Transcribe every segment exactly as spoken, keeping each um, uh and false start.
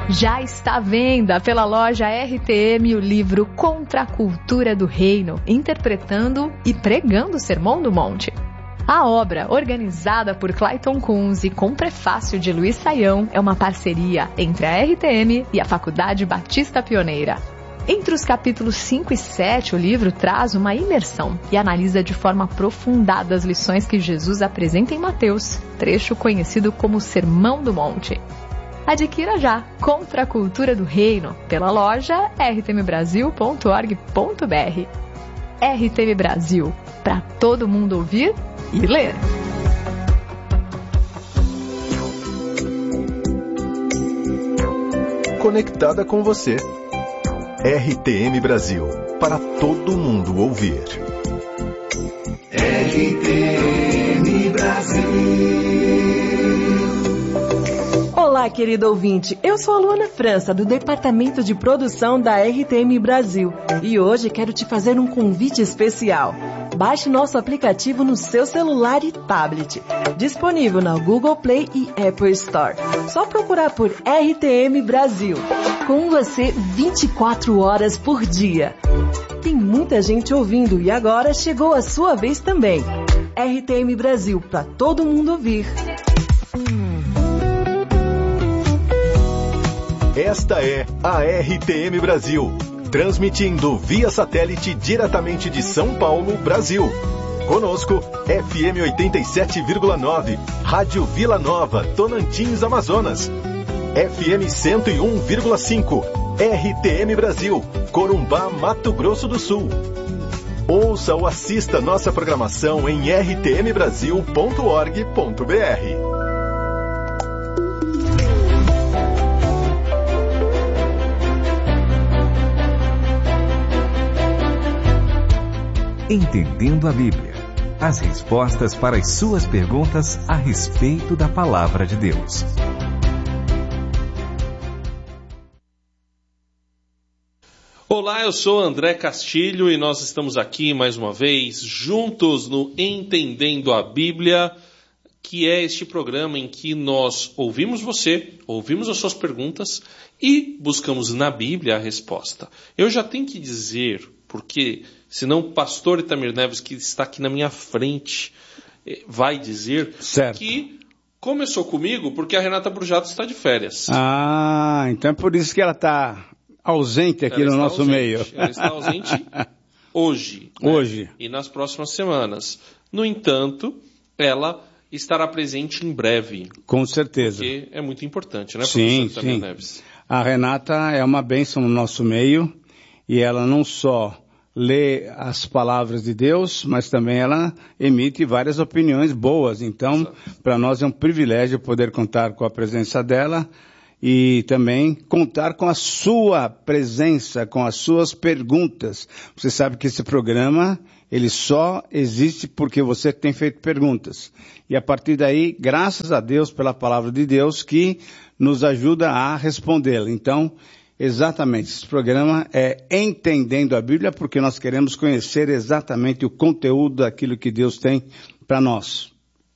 Já está à venda pela loja R T M o livro Contra a Cultura do Reino, interpretando e pregando o Sermão do Monte. A obra, organizada por Clayton Kunz e com prefácio de Luiz Saião, é uma parceria entre a R T M e a Faculdade Batista Pioneira. Entre os capítulos cinco e sete, o livro traz uma imersão e analisa de forma aprofundada as lições que Jesus apresenta em Mateus, trecho conhecido como Sermão do Monte. Adquira já Contra a Cultura do Reino pela loja r t m brasil ponto org ponto b r. R T M Brasil, para todo mundo ouvir e ler. Conectada com você. R T M Brasil, para todo mundo ouvir. R T M Brasil. Olá, querido ouvinte. Eu sou a Luana França, do Departamento de Produção da R T M Brasil. E hoje quero te fazer um convite especial. Baixe nosso aplicativo no seu celular e tablet. Disponível na Google Play e Apple Store. Só procurar por R T M Brasil. Com você vinte e quatro horas por dia. Tem muita gente ouvindo e agora chegou a sua vez também. R T M Brasil, para todo mundo ouvir. Esta é a R T M Brasil, transmitindo via satélite diretamente de São Paulo, Brasil. Conosco, F M oitenta e sete vírgula nove, Rádio Vila Nova, Tonantins, Amazonas. F M cento e um vírgula cinco, R T M Brasil, Corumbá, Mato Grosso do Sul. Ouça ou assista nossa programação em r t m brasil ponto org ponto b r. Entendendo a Bíblia. As respostas para as suas perguntas a respeito da Palavra de Deus. Olá, eu sou André Castilho e nós estamos aqui mais uma vez juntos no Entendendo a Bíblia, que é este programa em que nós ouvimos você, ouvimos as suas perguntas e buscamos na Bíblia a resposta. Eu já tenho que dizer, porque senão o pastor Itamir Neves, que está aqui na minha frente, vai dizer certo. Que começou comigo porque a Renata Brujato está de férias. Ah, então é por isso que ela está ausente aqui ela no nosso ausente. meio. Ela está ausente hoje. Hoje. Né? E nas próximas semanas. No entanto, ela estará presente em breve. Com certeza. Porque é muito importante, né, sim, professor Itamir sim. Neves? A Renata é uma bênção no nosso meio e ela não só lê as palavras de Deus, mas também ela emite várias opiniões boas. Então, para nós é um privilégio poder contar com a presença dela e também contar com a sua presença, com as suas perguntas. Você sabe que esse programa, ele só existe porque você tem feito perguntas. E a partir daí, graças a Deus pela palavra de Deus que nos ajuda a respondê-la. Então, exatamente, esse programa é Entendendo a Bíblia, porque nós queremos conhecer exatamente o conteúdo daquilo que Deus tem para nós.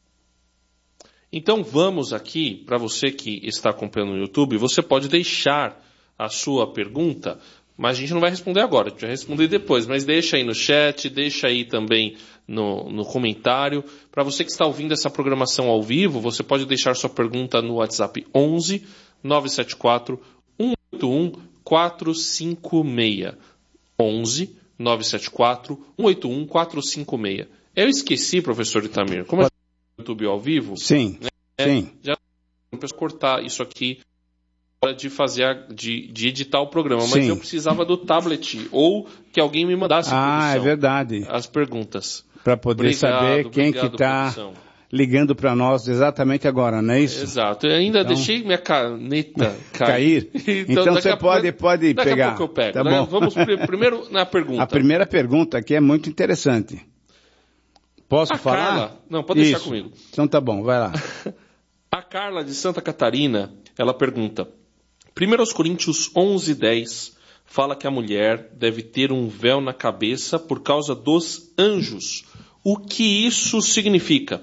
Então vamos aqui, para você que está acompanhando no YouTube, você pode deixar a sua pergunta, mas a gente não vai responder agora, a gente vai responder depois, mas deixa aí no chat, deixa aí também no, no comentário. Para você que está ouvindo essa programação ao vivo, você pode deixar sua pergunta no WhatsApp onze nove sete quatro um oito um quatro cinco seis. onze nove sete quatro um oito um quatro cinco seis. Eu esqueci, professor Itamir, como é no YouTube ao vivo? Sim, né? sim. Já não preciso cortar isso aqui na hora de fazer a, de, de editar o programa, mas sim. Eu precisava do tablet ou que alguém me mandasse ah, é verdade. As perguntas. Para poder obrigado, saber quem que está ligando para nós exatamente agora, não é isso? Exato. Eu ainda então, deixei minha caneta cair. cair? Então, então você pode, pode daqui pegar. Daqui a pouco eu pego. Tá né? bom. Vamos primeiro na pergunta. A primeira pergunta aqui é muito interessante. Posso a falar? Carla, não, pode deixar isso. comigo. Então tá bom, vai lá. A Carla de Santa Catarina, ela pergunta, primeiro Coríntios onze, dez, fala que a mulher deve ter um véu na cabeça por causa dos anjos. O que isso significa?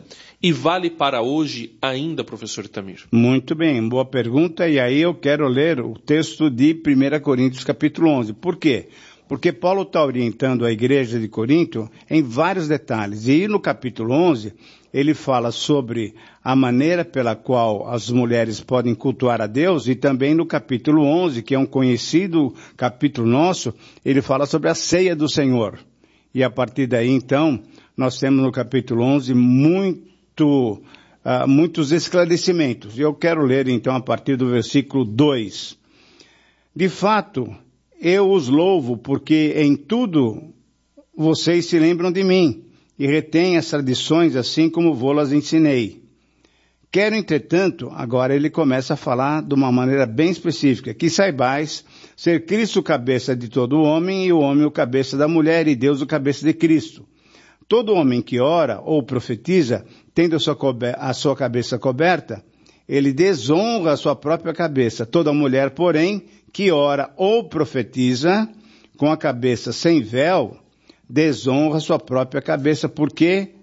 e vale para hoje ainda, professor Itamir? Muito bem, boa pergunta. E aí eu quero ler o texto de primeira Coríntios capítulo onze. Por quê? Porque Paulo está orientando a igreja de Corinto em vários detalhes. E no capítulo onze, ele fala sobre a maneira pela qual as mulheres podem cultuar a Deus. E também no capítulo onze, que é um conhecido capítulo nosso, ele fala sobre a ceia do Senhor. E a partir daí, então, nós temos no capítulo onze muito, uh, muitos esclarecimentos. E eu quero ler, então, a partir do versículo dois. De fato, eu os louvo porque em tudo vocês se lembram de mim e retêm as tradições assim como vô-las ensinei. Quero, entretanto, agora ele começa a falar de uma maneira bem específica, que saibais ser Cristo o cabeça de todo homem e o homem o cabeça da mulher e Deus o cabeça de Cristo. Todo homem que ora ou profetiza, tendo a sua, a sua cabeça coberta, ele desonra a sua própria cabeça. Toda mulher, porém, que ora ou profetiza com a cabeça sem véu, desonra sua própria cabeça, porque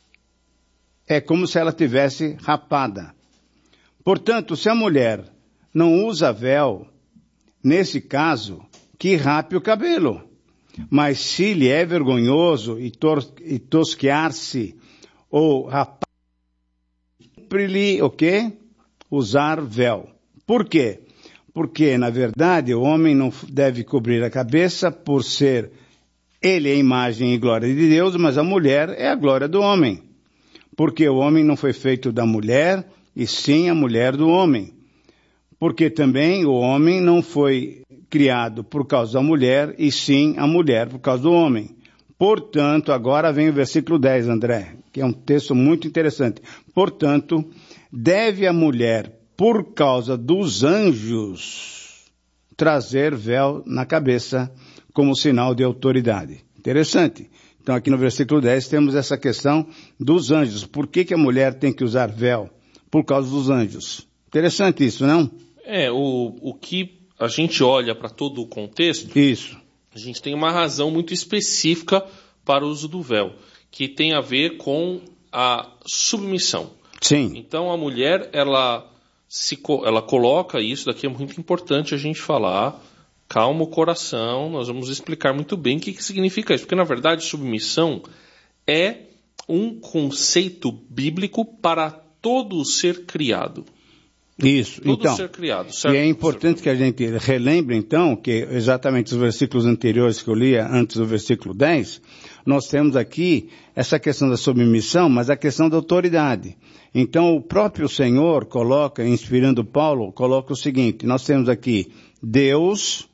é como se ela tivesse rapada. Portanto, se a mulher não usa véu, nesse caso, que rape o cabelo. Mas se lhe é vergonhoso e, tor- e tosquear-se ou rapar, sempre-lhe o quê? Usar véu. Por quê? Porque, na verdade, o homem não deve cobrir a cabeça por ser ele a imagem e glória de Deus, mas a mulher é a glória do homem. Porque o homem não foi feito da mulher, e sim a mulher do homem. Porque também o homem não foi criado por causa da mulher, e sim a mulher por causa do homem. Portanto, agora vem o versículo dez, André, que é um texto muito interessante. Portanto, deve a mulher, por causa dos anjos, trazer véu na cabeça como sinal de autoridade. Interessante. Então, aqui no versículo dez temos essa questão dos anjos. Por que que a mulher tem que usar véu? Por causa dos anjos. Interessante isso, não? É, o, o que a gente olha para todo o contexto, isso. A gente tem uma razão muito específica para o uso do véu, que tem a ver com a submissão. Sim. Então, a mulher, ela, se, ela coloca, e isso daqui é muito importante a gente falar, calma o coração, nós vamos explicar muito bem o que, que significa isso. Porque, na verdade, submissão é um conceito bíblico para todo ser criado. Isso, todo então, ser criado, certo? E é importante que a gente relembre, então, que exatamente os versículos anteriores que eu lia, antes do versículo dez, nós temos aqui essa questão da submissão, mas a questão da autoridade. Então, o próprio Senhor coloca, inspirando Paulo, coloca o seguinte, nós temos aqui Deus,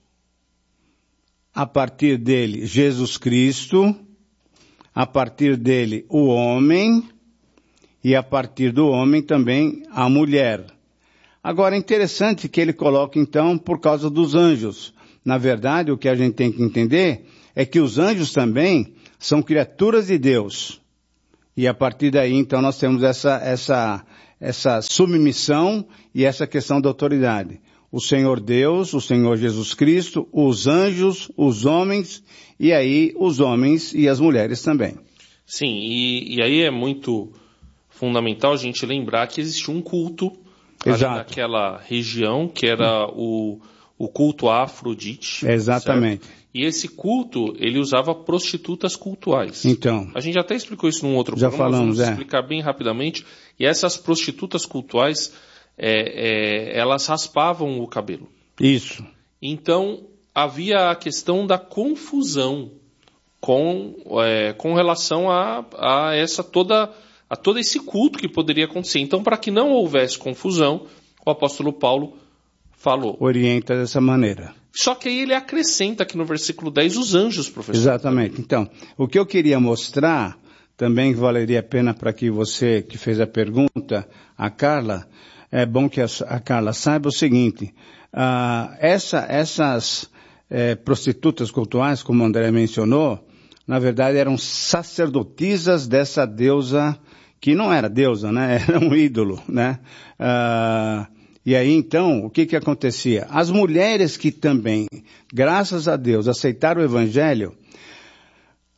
a partir dele Jesus Cristo, a partir dele o homem, e a partir do homem também a mulher. Agora, é interessante que ele coloque, então, por causa dos anjos. Na verdade, o que a gente tem que entender é que os anjos também são criaturas de Deus. E a partir daí, então, nós temos essa, essa, essa submissão e essa questão da autoridade. O Senhor Deus, o Senhor Jesus Cristo, os anjos, os homens, e aí os homens e as mulheres também. Sim, e, e aí é muito fundamental a gente lembrar que existe um culto ali naquela região, que era o, o culto a Afrodite. Exatamente. Certo? E esse culto, ele usava prostitutas cultuais. Então. A gente até explicou isso num outro já programa, falamos, vamos é. explicar bem rapidamente. E essas prostitutas cultuais, é, é, elas raspavam o cabelo. Isso. Então, havia a questão da confusão com, é, com relação a, a essa toda... a todo esse culto que poderia acontecer. Então, para que não houvesse confusão, o apóstolo Paulo falou. Orienta dessa maneira. Só que aí ele acrescenta aqui no versículo dez os anjos, professor. Exatamente. Então, o que eu queria mostrar, também valeria a pena para que você que fez a pergunta, a Carla, é bom que a, a Carla saiba o seguinte, uh, essa, essas eh, prostitutas cultuais, como o André mencionou, na verdade eram sacerdotisas dessa deusa, que não era deusa, né? Era um ídolo, né? Uh, e aí, então, o que que acontecia? As mulheres que também, graças a Deus, aceitaram o Evangelho,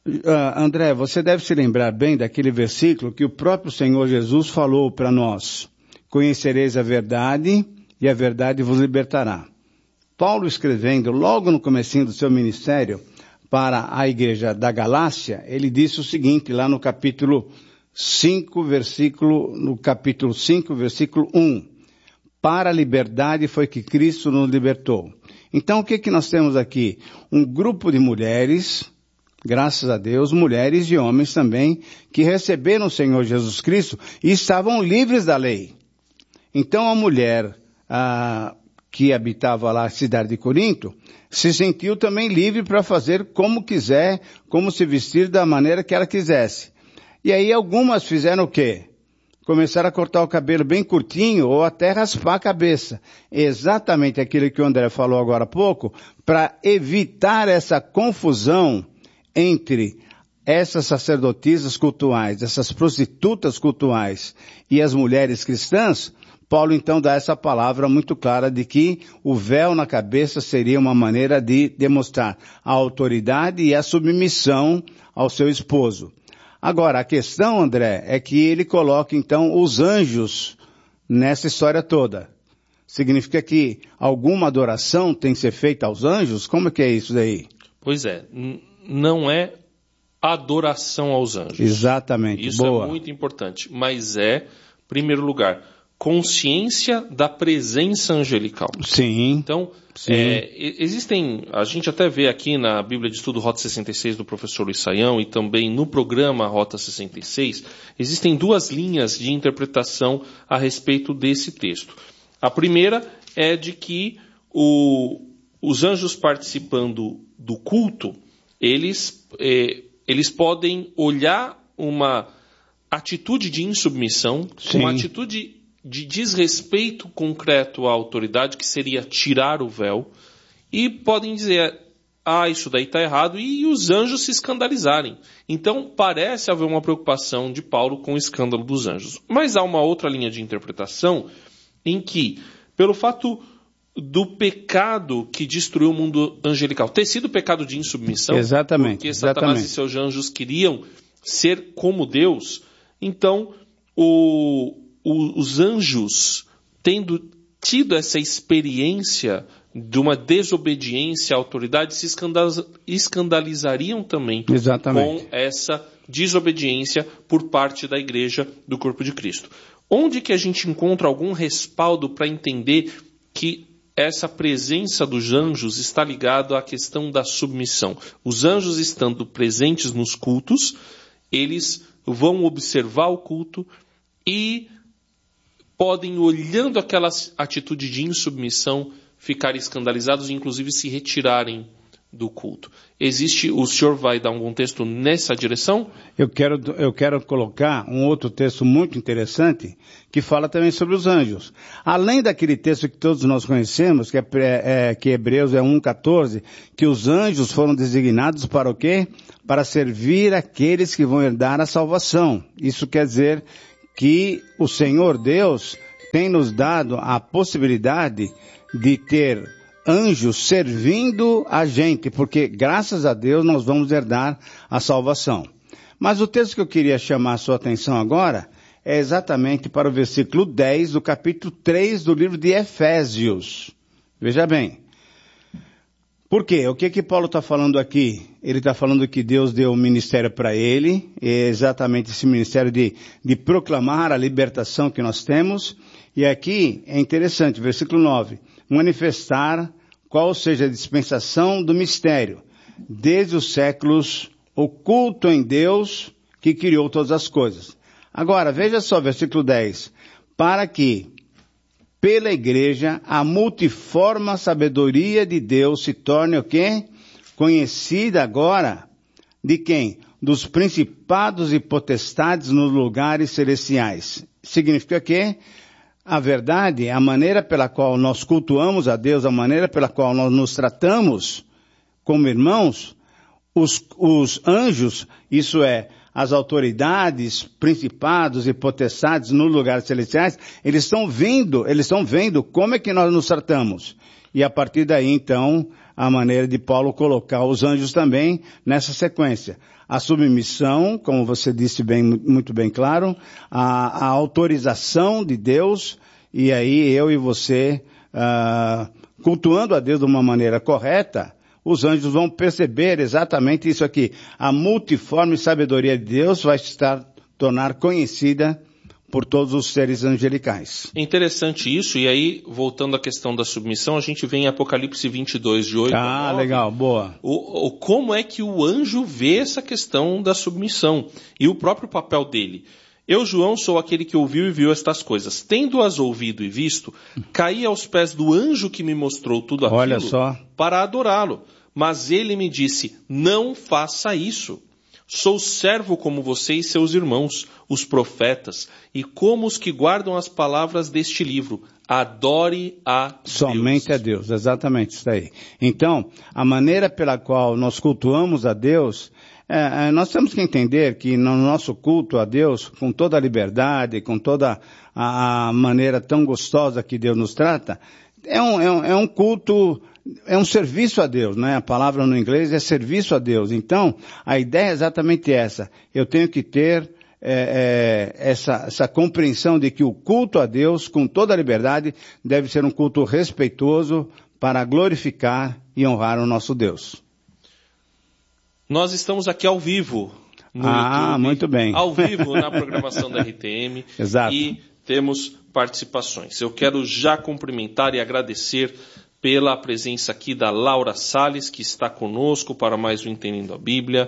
Uh, André, você deve se lembrar bem daquele versículo que o próprio Senhor Jesus falou para nós. Conhecereis a verdade e a verdade vos libertará. Paulo, escrevendo logo no comecinho do seu ministério para a igreja da Galácia, ele disse o seguinte, lá no capítulo cinco, versículo, no capítulo cinco, versículo um. Para a liberdade foi que Cristo nos libertou. Então, o que que nós temos aqui? Um grupo de mulheres, graças a Deus, mulheres e homens também, que receberam o Senhor Jesus Cristo e estavam livres da lei. Então, a mulher ah, que habitava lá a cidade de Corinto, se sentiu também livre para fazer como quiser, como se vestir da maneira que ela quisesse. E aí algumas fizeram o quê? Começaram a cortar o cabelo bem curtinho ou até raspar a cabeça. Exatamente aquilo que o André falou agora há pouco, para evitar essa confusão entre essas sacerdotisas cultuais, essas prostitutas cultuais e as mulheres cristãs. Paulo então dá essa palavra muito clara de que o véu na cabeça seria uma maneira de demonstrar a autoridade e a submissão ao seu esposo. Agora, a questão, André, é que ele coloca então os anjos nessa história toda. Significa que alguma adoração tem que ser feita aos anjos? Como é que é isso daí? Pois é, n- não é adoração aos anjos. Exatamente, isso boa. é muito importante, mas é, em primeiro lugar, consciência da presença angelical. Sim. Então, sim. É, existem, a gente até vê aqui na Bíblia de Estudo Rota sessenta e seis do professor Luiz Saião e também no programa Rota sessenta e seis, existem duas linhas de interpretação a respeito desse texto. A primeira é de que o, os anjos participando do culto, eles, é, eles podem olhar uma atitude de insubmissão, Sim. uma atitude de desrespeito concreto à autoridade, que seria tirar o véu, e podem dizer, ah, isso daí está errado, e os anjos se escandalizarem. Então, parece haver uma preocupação de Paulo com o escândalo dos anjos. Mas há uma outra linha de interpretação em que, pelo fato do pecado que destruiu o mundo angelical, ter sido pecado de insubmissão, exatamente, porque Satanás exatamente. e seus anjos queriam ser como Deus, então o... os anjos, tendo tido essa experiência de uma desobediência à autoridade, se escandalizariam também Exatamente. com essa desobediência por parte da igreja do corpo de Cristo. Onde que a gente encontra algum respaldo para entender que essa presença dos anjos está ligada à questão da submissão? Os anjos, estando presentes nos cultos, eles vão observar o culto e podem, olhando aquela atitude de insubmissão, ficar escandalizados e inclusive se retirarem do culto. Existe, o senhor vai dar um contexto nessa direção? Eu quero, eu quero colocar um outro texto muito interessante que fala também sobre os anjos. Além daquele texto que todos nós conhecemos, que é, é que Hebreus é um, quatorze, que os anjos foram designados para o quê? Para servir aqueles que vão herdar a salvação. Isso quer dizer que o Senhor Deus tem nos dado a possibilidade de ter anjos servindo a gente, porque graças a Deus nós vamos herdar a salvação. Mas o texto que eu queria chamar a sua atenção agora é exatamente para o versículo dez do capítulo três do livro de Efésios. Veja bem. Por quê? O que que Paulo está falando aqui? Ele está falando que Deus deu um ministério para ele, é exatamente esse ministério de, de proclamar a libertação que nós temos. E aqui é interessante, versículo nove, manifestar qual seja a dispensação do mistério, desde os séculos oculto em Deus que criou todas as coisas. Agora, veja só, versículo dez, para que pela igreja, a multiforme sabedoria de Deus se torne o quê? Conhecida agora de quem? Dos principados e potestades nos lugares celestiais. Significa que a verdade, a maneira pela qual nós cultuamos a Deus, a maneira pela qual nós nos tratamos como irmãos, os, os anjos, isso é, as autoridades, principados e potestades nos lugares celestiais, eles estão vendo, eles estão vendo como é que nós nos tratamos. E a partir daí, então, a maneira de Paulo colocar os anjos também nessa sequência. A submissão, como você disse bem, muito bem claro, a, a autorização de Deus, e aí eu e você, uh, cultuando a Deus de uma maneira correta, os anjos vão perceber exatamente isso aqui. A multiforme sabedoria de Deus vai estar, tornar conhecida por todos os seres angelicais. É interessante isso, e aí, voltando à questão da submissão, a gente vê em Apocalipse vinte e dois, de oito ah, a nove. Legal, boa. O, o, como é que o anjo vê essa questão da submissão e o próprio papel dele. Eu, João, sou aquele que ouviu e viu estas coisas. Tendo-as ouvido e visto, caí aos pés do anjo que me mostrou tudo aquilo. Olha só. Para adorá-lo. Mas ele me disse, não faça isso. Sou servo como você e seus irmãos, os profetas, e como os que guardam as palavras deste livro. Adore a Deus. Somente a Deus, exatamente isso aí. Então, a maneira pela qual nós cultuamos a Deus, é, é, nós temos que entender que no nosso culto a Deus, com toda a liberdade, com toda a, a maneira tão gostosa que Deus nos trata, é um, é um, é um culto... É um serviço a Deus, né? A palavra no inglês é serviço a Deus. Então, a ideia é exatamente essa. Eu tenho que ter é, é, essa, essa compreensão de que o culto a Deus, com toda a liberdade, deve ser um culto respeitoso para glorificar e honrar o nosso Deus. Nós estamos aqui ao vivo no ah, YouTube. Muito bem. Ao vivo na programação da R T M. Exato. E temos participações. Eu quero já cumprimentar e agradecer pela presença aqui da Laura Salles, que está conosco para mais um Entendendo a Bíblia.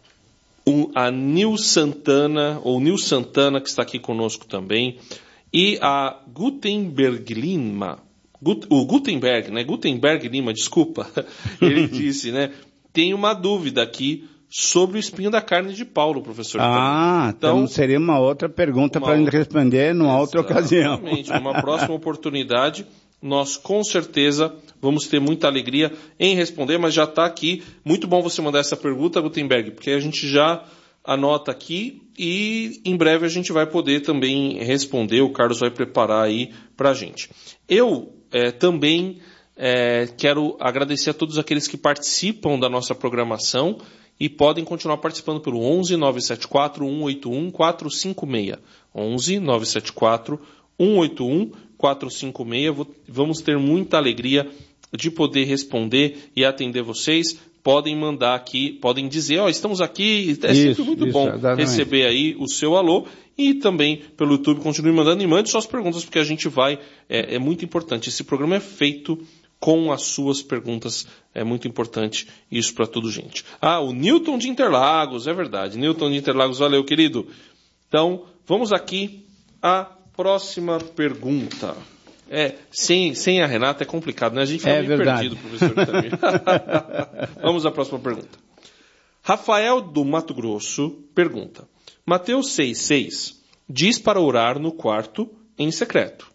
O, a Nil Santana, ou Nil Santana, que está aqui conosco também. E a Gutenberg Lima, Gut, o Gutenberg, né? Gutenberg Lima, desculpa. Ele disse, né? Tem uma dúvida aqui sobre o espinho da carne de Paulo, professor. Ah, então, então seria uma outra pergunta para ele responder numa outra ocasião. Exatamente, numa próxima oportunidade. Nós, com certeza, vamos ter muita alegria em responder, mas já está aqui. Muito bom você mandar essa pergunta, Gutenberg, porque a gente já anota aqui e em breve a gente vai poder também responder. O Carlos vai preparar aí para a gente. Eu é, também é, quero agradecer a todos aqueles que participam da nossa programação e podem continuar participando pelo onze nove sete quatro um oito um quatro cinco seis. onze nove sete quatro um oito um quatro cinco seis. Vamos ter muita alegria de poder responder e atender vocês. Podem mandar aqui, podem dizer, ó, oh, estamos aqui. É isso, sempre muito isso, bom exatamente. Receber aí o seu alô. E também pelo YouTube, continue mandando e mande suas perguntas, porque a gente vai, é, é muito importante. Esse programa é feito com as suas perguntas, é muito importante isso para toda gente. Ah, o Newton de Interlagos, é verdade. Newton de Interlagos, valeu, querido. Então, vamos aqui à próxima pergunta. É, sem, sem a Renata é complicado, né? A gente fica é meio verdade. perdido, professor. Também. Vamos à próxima pergunta. Rafael do Mato Grosso pergunta. Mateus seis, seis diz para orar no quarto em secreto.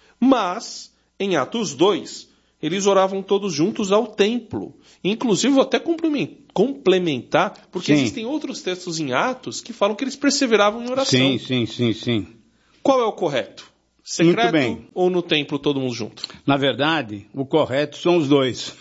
Mas, em Atos dois, eles oravam todos juntos ao templo. Inclusive, vou até complementar, porque sim. existem outros textos em Atos que falam que eles perseveravam em oração. Sim, sim, sim, sim. Qual é o correto? Secreto ou no templo todo mundo junto? Na verdade, o correto são os dois.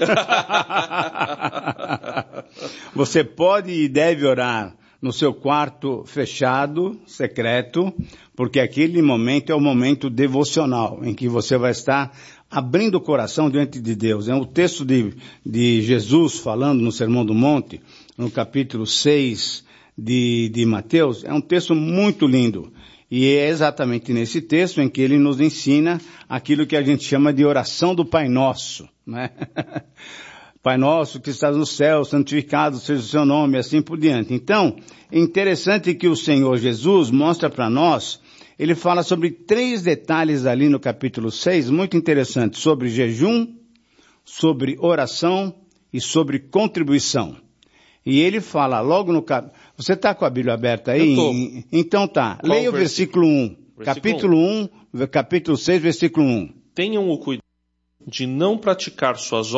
Você pode e deve orar no seu quarto fechado, secreto, porque aquele momento é o momento devocional, em que você vai estar abrindo o coração diante de Deus. É o texto de, de Jesus falando no Sermão do Monte, no capítulo seis de, de Mateus, é um texto muito lindo. E é exatamente nesse texto em que ele nos ensina aquilo que a gente chama de oração do Pai Nosso, né? Pai Nosso que estás no céu, santificado seja o seu nome, e assim por diante. Então, é interessante que o Senhor Jesus mostra para nós, ele fala sobre três detalhes ali no capítulo seis, muito interessantes, sobre jejum, sobre oração e sobre contribuição. E ele fala logo no capítulo... Você está com a Bíblia aberta aí? Eu tô. Então tá. Qual Leia o versículo, versículo um. Versículo capítulo um, capítulo seis, versículo um. Tenham o cuidado de não praticar suas obras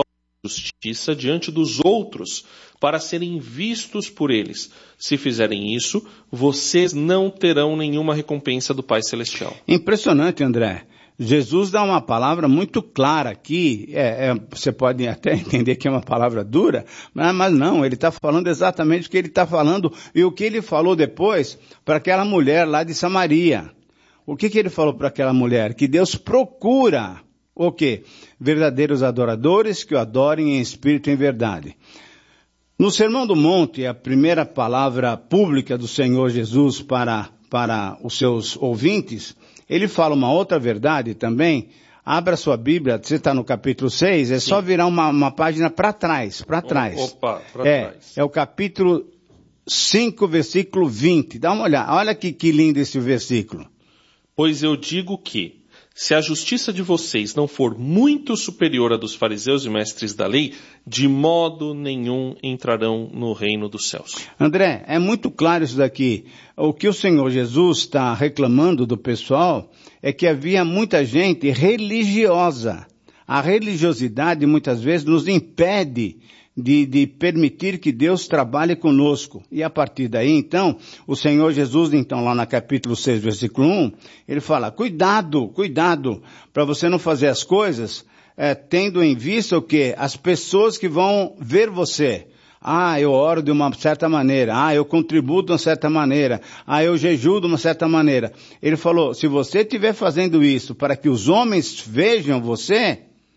justiça diante dos outros, para serem vistos por eles. Se fizerem isso, vocês não terão nenhuma recompensa do Pai Celestial. Impressionante, André. Jesus dá uma palavra muito clara aqui, é, é, você pode até entender que é uma palavra dura, mas, mas não, ele está falando exatamente o que ele está falando e o que ele falou depois para aquela mulher lá de Samaria. O que, que ele falou para aquela mulher? Que Deus procura o quê? Verdadeiros adoradores que o adorem em espírito e em verdade. No Sermão do Monte, a primeira palavra pública do Senhor Jesus para, para os seus ouvintes, ele fala uma outra verdade também. Abra sua Bíblia, você está no capítulo seis, é Sim. só virar uma, uma página para trás, para trás. Opa, para é, trás. É o capítulo cinco, versículo vinte. Dá uma olhada, olha que, que lindo esse versículo. Pois eu digo que, se a justiça de vocês não for muito superior à dos fariseus e mestres da lei, de modo nenhum entrarão no reino dos céus. André, é muito claro isso daqui. O que o Senhor Jesus está reclamando do pessoal é que havia muita gente religiosa. A religiosidade muitas vezes nos impede de, de permitir que Deus trabalhe conosco. E a partir daí, então, o Senhor Jesus, então, lá no capítulo seis, versículo um, ele fala, cuidado, cuidado, para você não fazer as coisas, é, tendo em vista o quê? As pessoas que vão ver você. Ah, eu oro de uma certa maneira. Ah, eu contribuo de uma certa maneira. Ah, eu jejuo de uma certa maneira. Ele falou, se você estiver fazendo isso para que os homens vejam você,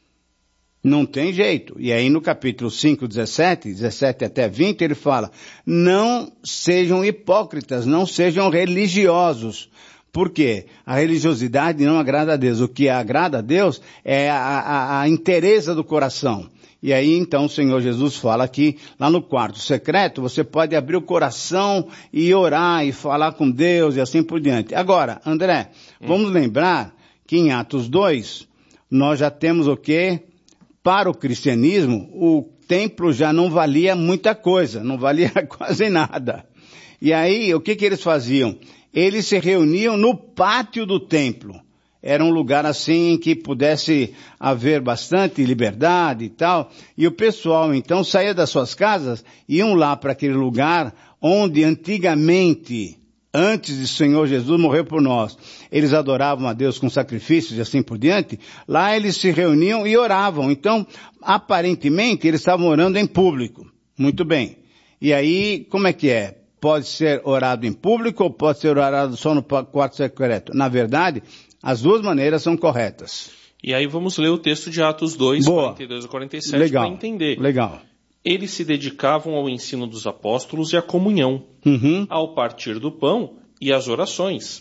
não tem jeito. E aí no capítulo cinco, dezessete, dezessete até vinte, ele fala, não sejam hipócritas, não sejam religiosos. Por quê? A religiosidade não agrada a Deus. O que agrada a Deus é a, a, a inteireza do coração. E aí então o Senhor Jesus fala que lá no quarto secreto você pode abrir o coração e orar e falar com Deus e assim por diante. Agora, André, hum. vamos lembrar que em Atos dois nós já temos o quê? Para o cristianismo, o templo já não valia muita coisa, não valia quase nada. E aí, o que que eles faziam? Eles se reuniam no pátio do templo. Era um lugar assim em que pudesse haver bastante liberdade e tal. E o pessoal, então, saía das suas casas, iam lá para aquele lugar onde antigamente, antes de Senhor Jesus morrer por nós, eles adoravam a Deus com sacrifícios e assim por diante. Lá eles se reuniam e oravam. Então, aparentemente, eles estavam orando em público. Muito bem. E aí, como é que é? Pode ser orado em público ou pode ser orado só no quarto secreto? Na verdade, as duas maneiras são corretas. E aí vamos ler o texto de Atos dois, Boa. quarenta e dois a quarenta e sete, para entender. Legal. Eles se dedicavam ao ensino dos apóstolos e à comunhão, uhum. ao partir do pão e às orações.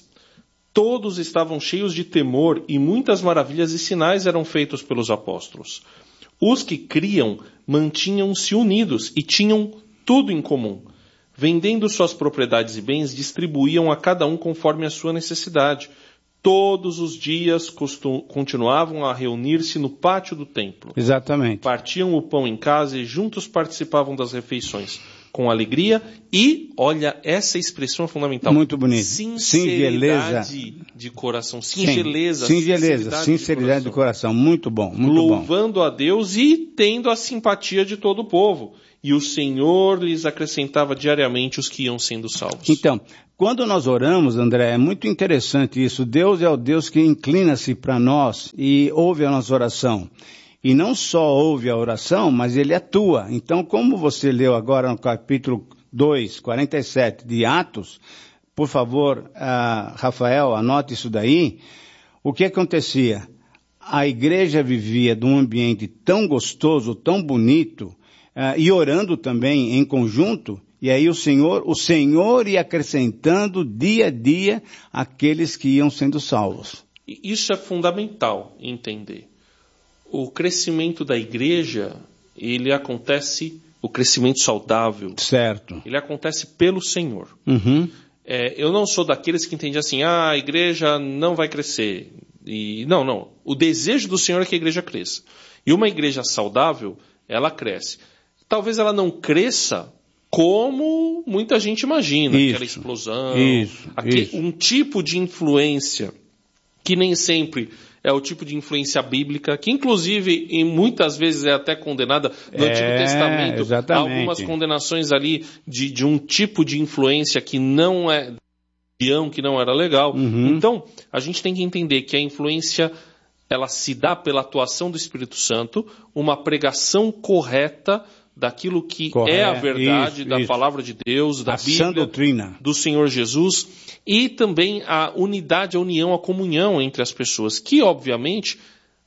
Todos estavam cheios de temor e muitas maravilhas e sinais eram feitos pelos apóstolos. Os que criam mantinham-se unidos e tinham tudo em comum. Vendendo suas propriedades e bens, distribuíam a cada um conforme a sua necessidade. Todos os dias costum, continuavam a reunir-se no pátio do templo. Exatamente. Partiam o pão em casa e juntos participavam das refeições, com alegria e, olha, essa expressão é fundamental. Muito bonito. Sinceridade Singeleza. de coração. Singeleza. Sim. Singeleza, sinceridade, sinceridade de, coração. de coração. Muito bom, muito Louvando bom. a Deus e tendo a simpatia de todo o povo. E o Senhor lhes acrescentava diariamente os que iam sendo salvos. Então, quando nós oramos, André, é muito interessante isso. Deus é o Deus que inclina-se para nós e ouve a nossa oração. E não só ouve a oração, mas ele atua. Então, como você leu agora no capítulo dois, quarenta e sete de Atos, por favor, uh, Rafael, anote isso daí. O que acontecia? A igreja vivia de um ambiente tão gostoso, tão bonito, Uh, e orando também em conjunto, e aí o Senhor, o Senhor ia acrescentando dia a dia aqueles que iam sendo salvos. Isso é fundamental entender. O crescimento da igreja, ele acontece, o crescimento saudável, certo. Ele acontece pelo Senhor. Uhum. É, eu não sou daqueles que entendem assim, ah, a igreja não vai crescer. E, não, não. O desejo do Senhor é que a igreja cresça. E uma igreja saudável, ela cresce. Talvez ela não cresça como muita gente imagina, isso, aquela explosão, isso, aquele, isso. um tipo de influência que nem sempre é o tipo de influência bíblica, que inclusive e muitas vezes é até condenada no É, Antigo Testamento. exatamente. Algumas condenações ali de, de um tipo de influência que não é que não era legal. Uhum. Então, a gente tem que entender que a influência ela se dá pela atuação do Espírito Santo, uma pregação correta daquilo que Correto, é a verdade, isso, da isso. palavra de Deus, da A sã Bíblia, doutrina. do Senhor Jesus, e também a unidade, a união, a comunhão entre as pessoas, que obviamente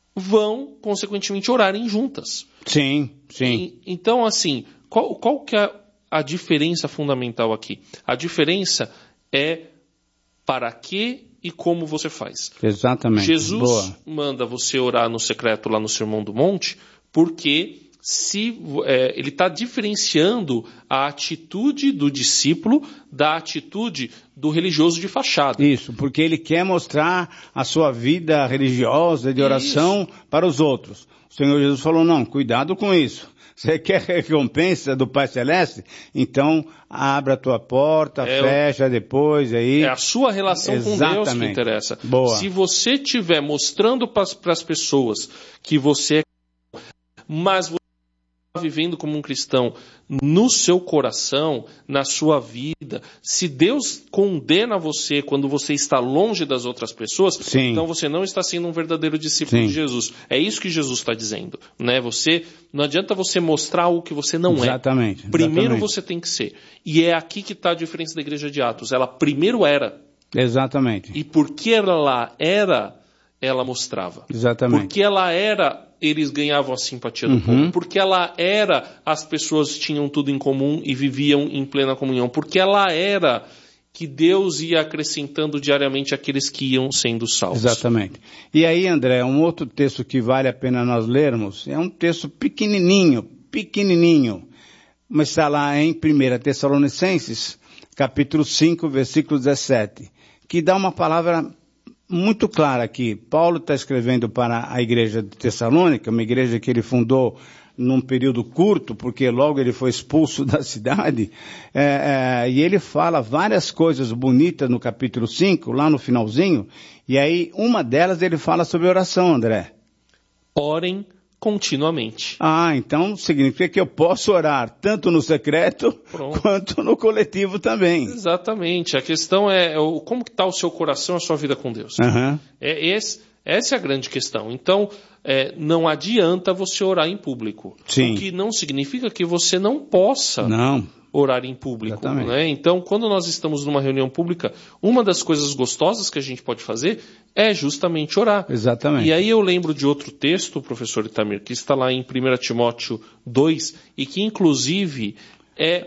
vão, consequentemente, orarem juntas. Sim, sim. E, então, assim, qual, qual que é a diferença fundamental aqui? A diferença é para que e como você faz. Exatamente. Jesus Boa. manda você orar no secreto lá no Sermão do Monte, porque se, é, ele está diferenciando a atitude do discípulo da atitude do religioso de fachada. Isso, porque ele quer mostrar a sua vida religiosa de oração isso. para os outros. O Senhor Jesus falou, não, cuidado com isso. Você quer recompensa do Pai Celeste? Então, abra a tua porta, é fecha o... depois aí. É a sua relação Exatamente. com Deus que interessa. Boa. Se você estiver mostrando para as pessoas que você é, mas você está vivendo como um cristão no seu coração, na sua vida, se Deus condena você quando você está longe das outras pessoas, Sim. então você não está sendo um verdadeiro discípulo Sim. de Jesus. É isso que Jesus está dizendo, né? Você, não adianta você mostrar algo que você não exatamente, é. Primeiro exatamente. você tem que ser. E é aqui que está a diferença da igreja de Atos. Ela primeiro era. Exatamente. E porque ela era, ela mostrava. Exatamente. Porque ela era, eles ganhavam a simpatia do uhum. povo. Porque ela era, as pessoas tinham tudo em comum e viviam em plena comunhão. Porque ela era, que Deus ia acrescentando diariamente aqueles que iam sendo salvos. Exatamente. E aí, André, um outro texto que vale a pena nós lermos, é um texto pequenininho, pequenininho, mas está lá em primeira Tessalonicenses, capítulo cinco, versículo dezessete, que dá uma palavra muito clara aqui. Paulo está escrevendo para a igreja de Tessalônica, uma igreja que ele fundou num período curto, porque logo ele foi expulso da cidade, é, é, e ele fala várias coisas bonitas no capítulo cinco, lá no finalzinho, e aí uma delas ele fala sobre oração, André. Orem continuamente. Ah, então significa que eu posso orar tanto no secreto Pronto. quanto no coletivo também. Exatamente. A questão é como que está o seu coração, a sua vida com Deus. Uhum. É esse, essa é a grande questão. Então, é, não adianta você orar em público. Sim. O que não significa que você não possa não. orar em público. Né? Então, quando nós estamos numa reunião pública, uma das coisas gostosas que a gente pode fazer é justamente orar. Exatamente. E aí eu lembro de outro texto, professor Itamir, que está lá em primeira Timóteo dois, e que inclusive é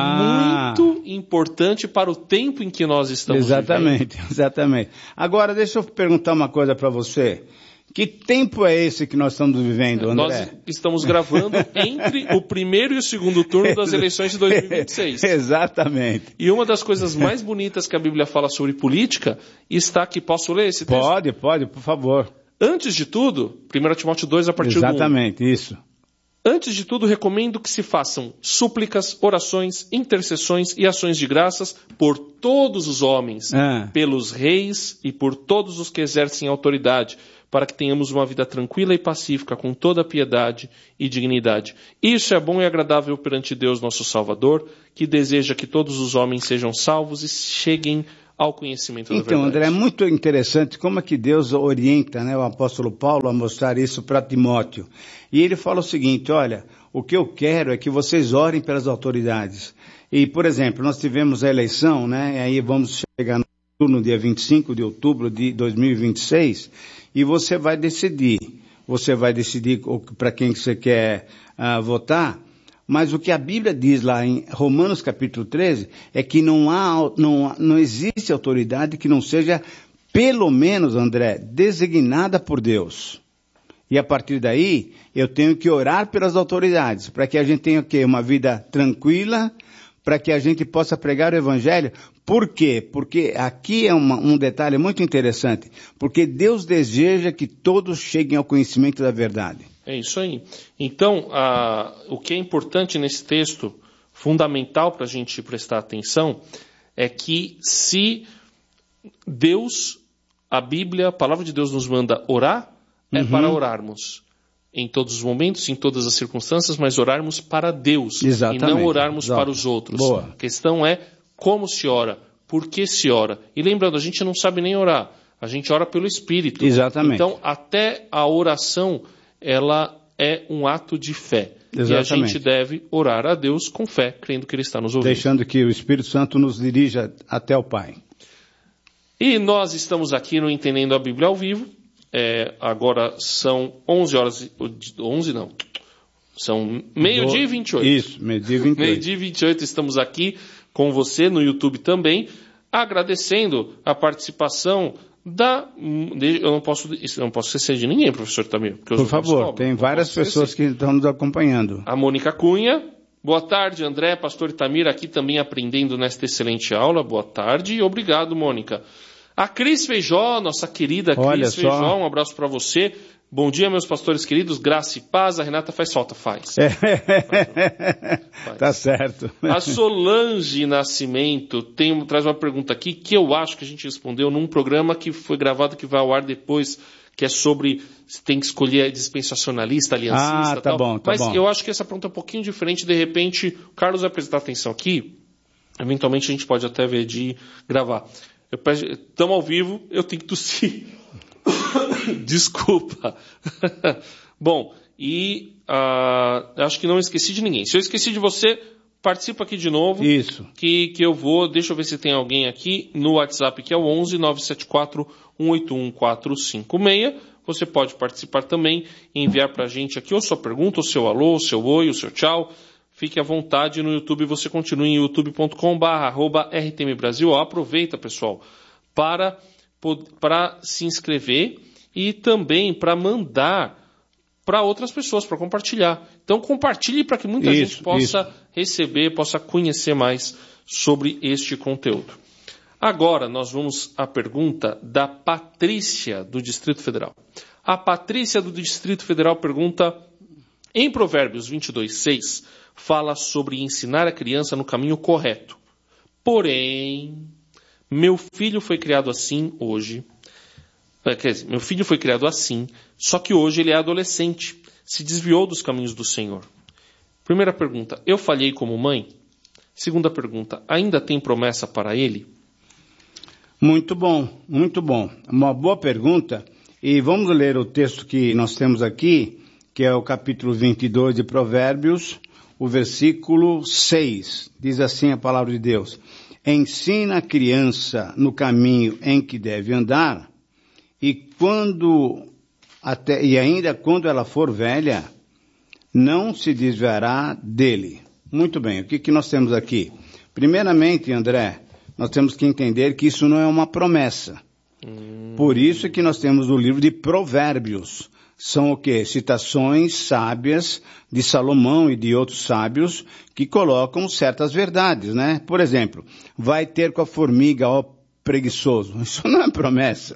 ah. muito importante para o tempo em que nós estamos exatamente, vivendo. Exatamente. Agora, deixa eu perguntar uma coisa para você. Que tempo é esse que nós estamos vivendo, André? Nós estamos gravando entre o primeiro e o segundo turno das eleições de dois mil e vinte e seis. Exatamente. E uma das coisas mais bonitas que a Bíblia fala sobre política está aqui. Posso ler esse texto? Pode, pode, por favor. Antes de tudo, primeira Timóteo dois, a partir Exatamente, do um. Exatamente, isso. Antes de tudo, recomendo que se façam súplicas, orações, intercessões e ações de graças por todos os homens, ah. pelos reis e por todos os que exercem autoridade, para que tenhamos uma vida tranquila e pacífica, com toda a piedade e dignidade. Isso é bom e agradável perante Deus, nosso Salvador, que deseja que todos os homens sejam salvos e cheguem ao conhecimento da verdade. Então, André, é muito interessante como é que Deus orienta, né, o apóstolo Paulo a mostrar isso para Timóteo. E ele fala o seguinte, olha, o que eu quero é que vocês orem pelas autoridades. E, por exemplo, nós tivemos a eleição, né, e aí vamos chegar no dia vinte e cinco de outubro de dois mil e vinte e seis, e você vai decidir, você vai decidir para quem você quer uh, votar, mas o que a Bíblia diz lá em Romanos capítulo treze é que não há, não, não existe autoridade que não seja, pelo menos, André, designada por Deus. E a partir daí, eu tenho que orar pelas autoridades, para que a gente tenha o quê? Uma vida tranquila, para que a gente possa pregar o Evangelho. Por quê? Porque aqui é uma, um detalhe muito interessante. Porque Deus deseja que todos cheguem ao conhecimento da verdade. É isso aí. Então, a, o que é importante nesse texto, fundamental para a gente prestar atenção, é que se Deus a Bíblia, a palavra de Deus nos manda orar, é Uhum. para orarmos. Em todos os momentos, em todas as circunstâncias, mas orarmos para Deus. Exatamente. E não orarmos Exato. para os outros. Boa. A questão é como se ora, por que se ora. E lembrando, a gente não sabe nem orar. A gente ora pelo Espírito. Exatamente. Então, até a oração, ela é um ato de fé. Exatamente. E a gente deve orar a Deus com fé, crendo que Ele está nos ouvindo. Deixando que o Espírito Santo nos dirija até o Pai. E nós estamos aqui no Entendendo a Bíblia ao vivo. É, agora são onze horas... onze não. São meio-dia e vinte e oito. Isso, meio-dia e vinte e oito. Meio-dia e vinte e oito, estamos aqui com você no YouTube também, agradecendo a participação da... Eu não posso, eu não posso esquecer de ninguém, professor Tamir. Por favor, tem várias pessoas que estão nos acompanhando. A Mônica Cunha. Boa tarde, André, pastor Itamir, aqui também aprendendo nesta excelente aula. Boa tarde e obrigado, Mônica. A Cris Feijó, nossa querida Olha Cris só. Feijó, um abraço para você. Bom dia, meus pastores queridos, graça e paz. A Renata faz falta, faz. É. Faz. Tá certo. A Solange Nascimento tem, traz uma pergunta aqui que eu acho que a gente respondeu num programa que foi gravado, que vai ao ar depois, que é sobre se tem que escolher dispensacionalista, aliancista. Ah, tá tal. bom, tá Mas bom. eu acho que essa pergunta é um pouquinho diferente. De repente, o Carlos vai prestar atenção aqui. Eventualmente a gente pode até ver de gravar. Estamos ao vivo, eu tenho que tossir. Desculpa. Bom, e uh, acho que não esqueci de ninguém. Se eu esqueci de você, participa aqui de novo. Isso. Que, que eu vou, deixa eu ver se tem alguém aqui no WhatsApp, que é o onze nove sete quatro um oito um quatro cinco seis. Você pode participar também e enviar para a gente aqui ou sua pergunta, o seu alô, o seu oi, o seu tchau. Fique à vontade no YouTube, você continua em youtube ponto com barra arroba R T M Brasil. Aproveita, pessoal, para, para se inscrever e também para mandar para outras pessoas, para compartilhar. Então compartilhe para que muita Isso, gente possa isso. receber, possa conhecer mais sobre este conteúdo. Agora nós vamos à pergunta da Patrícia, do Distrito Federal. A Patrícia, do Distrito Federal, pergunta: em Provérbios vinte e dois, seis, fala sobre ensinar a criança no caminho correto. Porém, meu filho foi criado assim hoje. Quer dizer, meu filho foi criado assim, só que hoje ele é adolescente, se desviou dos caminhos do Senhor. Primeira pergunta: eu falhei como mãe? Segunda pergunta: ainda tem promessa para ele? Muito bom, muito bom. Uma boa pergunta. E vamos ler o texto que nós temos aqui, que é o capítulo vinte e dois de Provérbios, o versículo seis. Diz assim a palavra de Deus: ensina a criança no caminho em que deve andar, e quando até, e ainda quando ela for velha, não se desviará dele. Muito bem, o que, que nós temos aqui? Primeiramente, André, nós temos que entender que isso não é uma promessa. Hum. Por isso que nós temos o livro de Provérbios. São o quê? Citações sábias de Salomão e de outros sábios que colocam certas verdades, né? Por exemplo, vai ter com a formiga, ó preguiçoso. Isso não é promessa.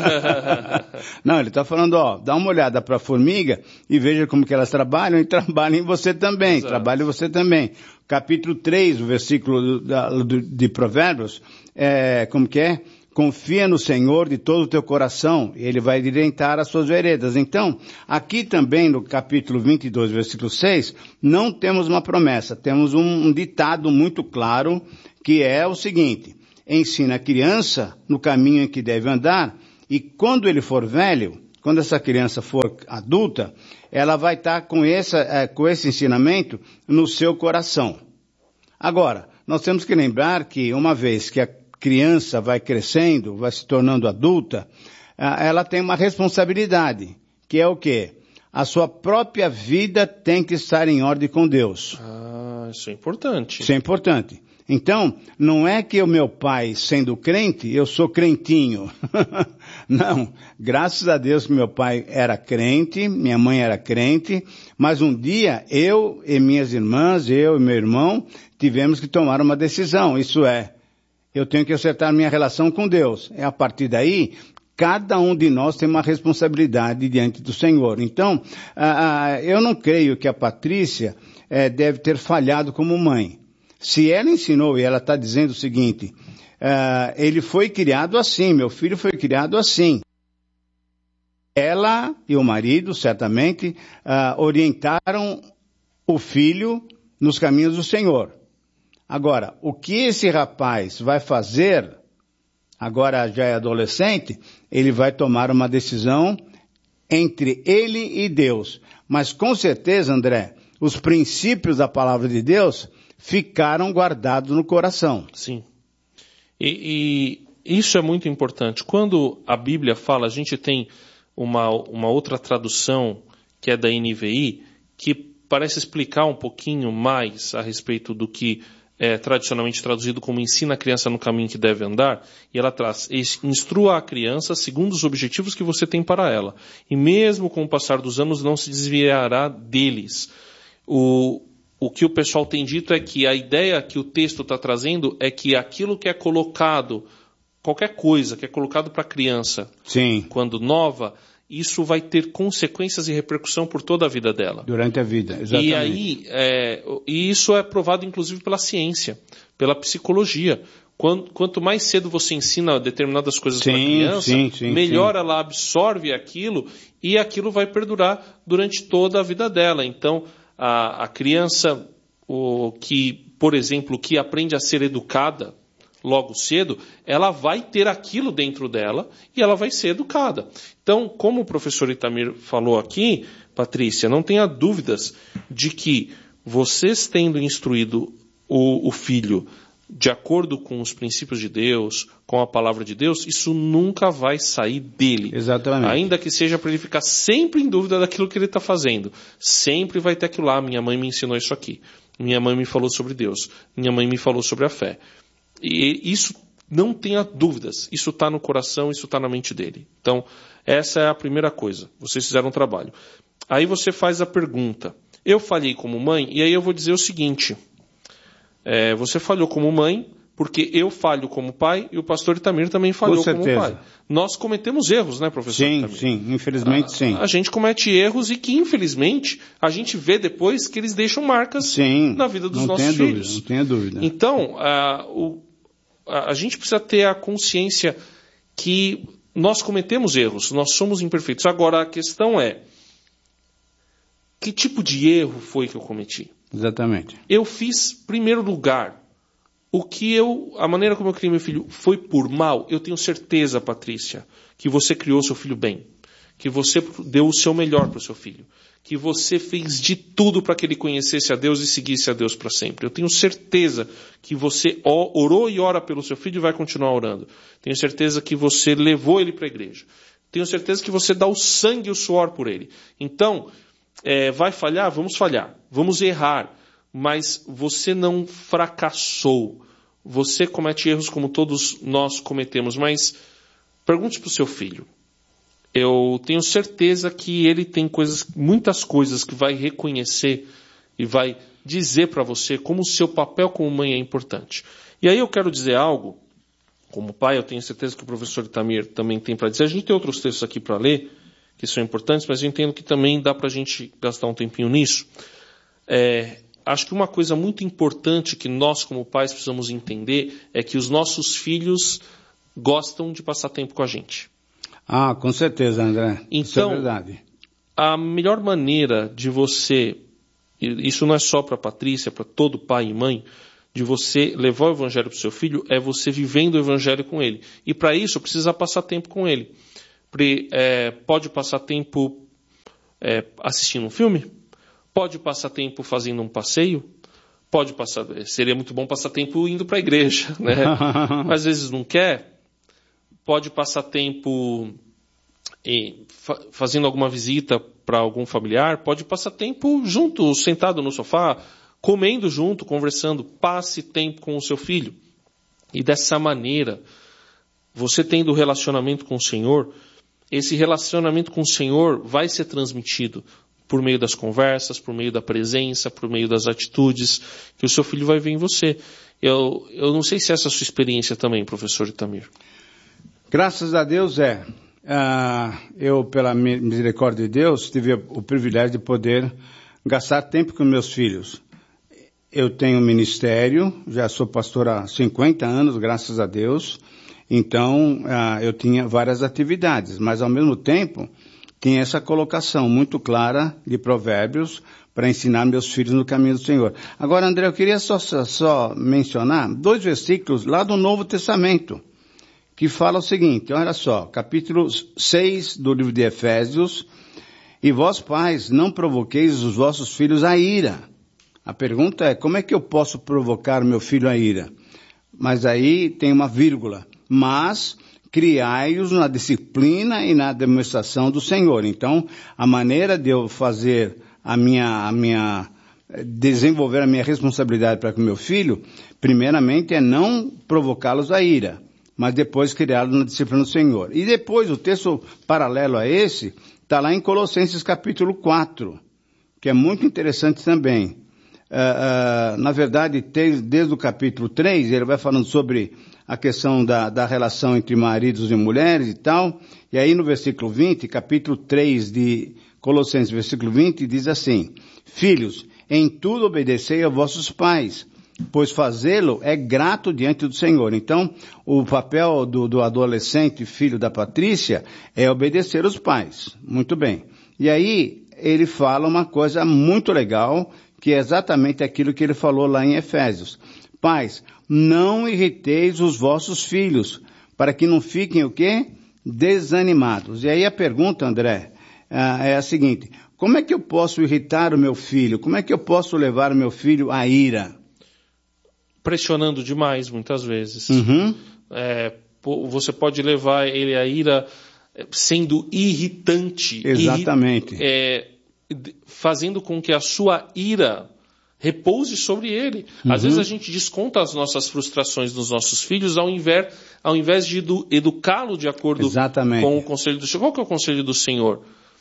Não, ele está falando, ó, dá uma olhada para a formiga e veja como que elas trabalham e trabalhem você também, Exato. Trabalhe você também. Capítulo três, o versículo do, do, de Provérbios, é, como que é? Confia no Senhor de todo o teu coração, e Ele vai direitar as suas veredas. Então, aqui também no capítulo vinte e dois, versículo seis, não temos uma promessa, temos um, um ditado muito claro, que é o seguinte: ensina a criança no caminho em que deve andar, e quando ele for velho, quando essa criança for adulta, ela vai estar com, essa, é, com esse ensinamento no seu coração. Agora, nós temos que lembrar que uma vez que a criança vai crescendo, vai se tornando adulta, ela tem uma responsabilidade, que é o quê? A sua própria vida tem que estar em ordem com Deus. Ah, isso é importante. Isso é importante. Então, não é que o meu pai, sendo crente, eu sou crentinho. Não, graças a Deus que meu pai era crente, minha mãe era crente, mas um dia eu e minhas irmãs, eu e meu irmão, tivemos que tomar uma decisão, isso é, eu tenho que acertar minha relação com Deus. É a partir daí, cada um de nós tem uma responsabilidade diante do Senhor. Então, ah, eu não creio que a Patrícia eh, deve ter falhado como mãe. Se ela ensinou e ela está dizendo o seguinte, uh, ele foi criado assim, meu filho foi criado assim. Ela e o marido, certamente, uh, orientaram o filho nos caminhos do Senhor. Agora, o que esse rapaz vai fazer, agora já é adolescente, ele vai tomar uma decisão entre ele e Deus. Mas com certeza, André, os princípios da palavra de Deus ficaram guardados no coração. Sim. E, e isso é muito importante. Quando a Bíblia fala, a gente tem uma, uma outra tradução, que é da N V I, que parece explicar um pouquinho mais a respeito do que é tradicionalmente traduzido como ensina a criança no caminho que deve andar, e ela traz, instrua a criança segundo os objetivos que você tem para ela, e mesmo com o passar dos anos não se desviará deles. O, o que o pessoal tem dito é que a ideia que o texto está trazendo é que aquilo que é colocado, qualquer coisa que é colocado para a criança, Sim. quando nova, isso vai ter consequências e repercussão por toda a vida dela. Durante a vida, exatamente. E aí, é, e isso é provado inclusive pela ciência, pela psicologia. Quanto, quanto mais cedo você ensina determinadas coisas para a criança, sim, sim, melhor sim. ela absorve aquilo e aquilo vai perdurar durante toda a vida dela. Então, a, a criança o, que, por exemplo, que aprende a ser educada logo cedo, ela vai ter aquilo dentro dela e ela vai ser educada. Então, como o professor Itamir falou aqui, Patrícia, não tenha dúvidas de que vocês tendo instruído o, o filho de acordo com os princípios de Deus, com a palavra de Deus, isso nunca vai sair dele. Exatamente. Ainda que seja para ele ficar sempre em dúvida daquilo que ele está fazendo. Sempre vai ter aquilo lá, minha mãe me ensinou isso aqui. Minha mãe me falou sobre Deus. Minha mãe me falou sobre a fé. E isso, não tenha dúvidas, isso está no coração, isso está na mente dele. Então, essa é a primeira coisa. Vocês fizeram um trabalho. Aí você faz a pergunta. Eu falhei como mãe, e aí eu vou dizer o seguinte. É, você falhou como mãe, porque eu falho como pai, e o pastor Itamir também falhou como pai. Nós cometemos erros, né, professor Sim, Itamir? sim, infelizmente a, sim. A gente comete erros e que, infelizmente, a gente vê depois que eles deixam marcas sim, na vida dos não nossos tenha filhos. Dúvida, não tenha dúvida. Então, a, o, a, a gente precisa ter a consciência que nós cometemos erros, nós somos imperfeitos. Agora, a questão é, que tipo de erro foi que eu cometi? Exatamente. Eu fiz, em primeiro lugar, o que eu, a maneira como eu criei meu filho foi por mal. Eu tenho certeza, Patrícia, que você criou seu filho bem, que você deu o seu melhor para o seu filho, que você fez de tudo para que ele conhecesse a Deus e seguisse a Deus para sempre. Eu tenho certeza que você orou e ora pelo seu filho e vai continuar orando. Tenho certeza que você levou ele para a igreja. Tenho certeza que você dá o sangue e o suor por ele. Então, é, vai falhar? Vamos falhar. Vamos errar. Mas você não fracassou. Você comete erros como todos nós cometemos. Mas pergunte para o seu filho. Eu tenho certeza que ele tem coisas, muitas coisas que vai reconhecer e vai dizer para você como o seu papel como mãe é importante. E aí eu quero dizer algo, como pai, eu tenho certeza que o professor Itamir também tem para dizer. A gente tem outros textos aqui para ler, que são importantes, mas eu entendo que também dá para a gente gastar um tempinho nisso. É, acho que uma coisa muito importante que nós como pais precisamos entender é que os nossos filhos gostam de passar tempo com a gente. Ah, com certeza, André. Então, isso é verdade. A melhor maneira de você, isso não é só para a Patrícia, para todo pai e mãe, de você levar o evangelho para o seu filho, é você vivendo o evangelho com ele. E para isso, precisa passar tempo com ele. É, pode passar tempo é, assistindo um filme, pode passar tempo fazendo um passeio, pode passar, seria muito bom passar tempo indo para a igreja, né? Mas às vezes não quer. Pode passar tempo eh, fa- fazendo alguma visita para algum familiar. Pode passar tempo junto, sentado no sofá, comendo junto, conversando. Passe tempo com o seu filho. E dessa maneira, você tendo relacionamento com o Senhor, esse relacionamento com o Senhor vai ser transmitido por meio das conversas, por meio da presença, por meio das atitudes que o seu filho vai ver em você. Eu, eu não sei se essa é a sua experiência também, professor Itamir. Graças a Deus é. Ah, eu, pela misericórdia de Deus, tive o privilégio de poder gastar tempo com meus filhos. eu tenho ministério, já sou pastor há cinquenta anos, graças a Deus. Então, uh, eu tinha várias atividades, mas ao mesmo tempo, tinha essa colocação muito clara de Provérbios para ensinar meus filhos no caminho do Senhor. Agora, André, eu queria só, só, só mencionar dois versículos lá do Novo Testamento, que fala o seguinte, olha só, capítulo seis do livro de Efésios, e vós pais, não provoqueis os vossos filhos à ira. A pergunta é, como é que eu posso provocar meu filho à ira? Mas aí tem uma vírgula, mas criai-os na disciplina e na demonstração do Senhor. Então, a maneira de eu fazer a minha, a minha, desenvolver a minha responsabilidade para com meu filho, primeiramente é não provocá-los à ira, mas depois criá-los na disciplina do Senhor. E depois, o texto paralelo a esse, está lá em Colossenses capítulo quatro, que é muito interessante também. Uh, uh, na verdade, desde, desde o capítulo três, ele vai falando sobre a questão da, da relação entre maridos e mulheres e tal, e aí no versículo vinte, capítulo três de Colossenses, versículo vinte, diz assim, filhos, em tudo obedecei a vossos pais, pois fazê-lo é grato diante do Senhor. Então, o papel do, do adolescente, filho da Patrícia, é obedecer os pais. Muito bem. E aí, ele fala uma coisa muito legal, que é exatamente aquilo que ele falou lá em Efésios. Pais, não irriteis os vossos filhos, para que não fiquem o quê? Desanimados. E aí a pergunta, André, é a seguinte, como é que eu posso irritar o meu filho? Como é que eu posso levar o meu filho à ira? Pressionando demais, muitas vezes. Uhum. É, você pode levar ele à ira sendo irritante. Exatamente. Irri- é, fazendo com que a sua ira repouse sobre ele. Uhum. Às vezes a gente desconta as nossas frustrações nos nossos filhos ao invés, ao invés de edu- educá-lo de acordo Exatamente. com o conselho do Senhor. Qual que é o conselho do Senhor?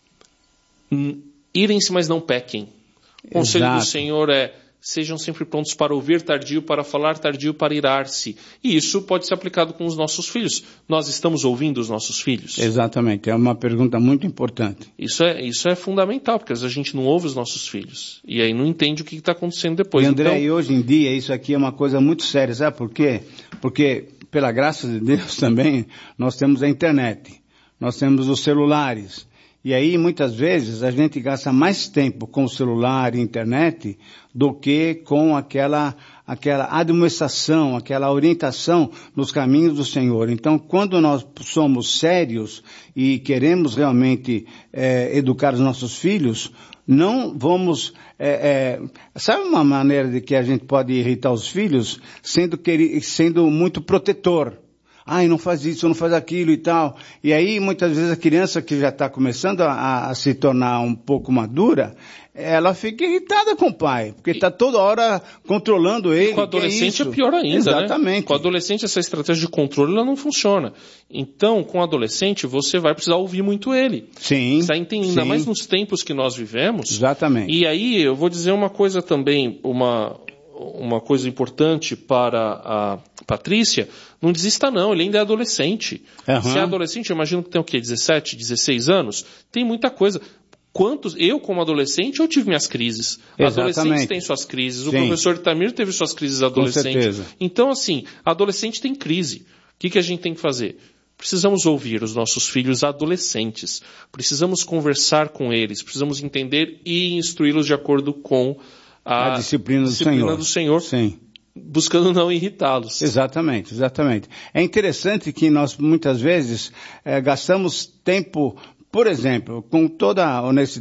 Irem-se, mas não pequem. O conselho Exato. do Senhor é sejam sempre prontos para ouvir, tardio para falar, tardio para irar-se. E isso pode ser aplicado com os nossos filhos. Nós estamos ouvindo os nossos filhos? Exatamente, é uma pergunta muito importante. Isso é, isso é fundamental, porque às vezes a gente não ouve os nossos filhos. E aí não entende o que está acontecendo depois. E André, então... e hoje em dia isso aqui é uma coisa muito séria, sabe por quê? Porque, pela graça de Deus também, nós temos a internet, nós temos os celulares. E aí, muitas vezes, a gente gasta mais tempo com o celular e internet do que com aquela, aquela admoestação, aquela orientação nos caminhos do Senhor. Então, quando nós somos sérios e queremos realmente é, educar os nossos filhos, não vamos... É, é, sabe uma maneira de que a gente pode irritar os filhos? Sendo, queri, sendo muito protetor. Ai, não faz isso, não faz aquilo e tal. E aí, muitas vezes, a criança que já está começando a, a se tornar um pouco madura, ela fica irritada com o pai, porque está toda hora controlando ele. E com o adolescente é, é pior ainda, Exatamente. Né? Com o adolescente, essa estratégia de controle ela não funciona. Então, com o adolescente, você vai precisar ouvir muito ele. Sim. Está entendendo, ainda mais nos tempos que nós vivemos. Exatamente. E aí, eu vou dizer uma coisa também, uma... uma coisa importante para a Patrícia, não desista não, ele ainda é adolescente. Uhum. Se é adolescente, eu imagino que tem o quê? dezessete, dezesseis anos? Tem muita coisa. Quantos, eu como adolescente, eu tive minhas crises. Exatamente. Adolescentes têm suas crises. O Sim. professor Itamir teve suas crises adolescentes. Com certeza. Então, assim, adolescente tem crise. O que, que a gente tem que fazer? Precisamos ouvir os nossos filhos adolescentes. Precisamos conversar com eles. Precisamos entender e instruí-los de acordo com a, a disciplina do disciplina Senhor. do Senhor, Sim. buscando não irritá-los. Exatamente, exatamente. É interessante que nós muitas vezes é, gastamos tempo, por exemplo, com toda a honestidade,